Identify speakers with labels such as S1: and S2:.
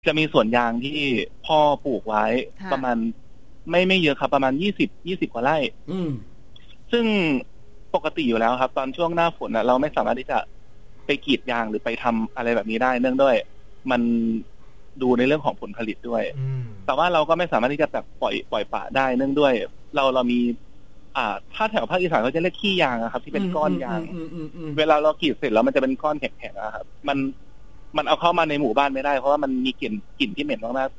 S1: จะมีสวนยางที่พ่อปลูกไว้ประมาณไม่เยอะครับประมาณ20กว่าไร่ซึ่งปกติอยู่แล้วครับตอนช่วงหน้าฝนเราไม่สามารถที่จะไปกรีดยางหรือไปทำอะไรแบบนี้ได้เนื่องด้วยมันดูในเรื่องของผลผลิตด้วยแต่ว่าเราก็ไม่สามารถที่จะแบบปล่อยป่าได้เนื่องด้วยเรามีถ้าแถวภาคอีสานเขาจะเรียกขี้ยางครับที่เป็นก้อนยางเวลาเรากรีดเสร็จแล้วมันจะเป็นก้อนแข็งๆครับมันเอาเข้ามาในหมู่บ้านไม่ได้เพราะว่ามันมีกลิ่นที่เหม็นมาก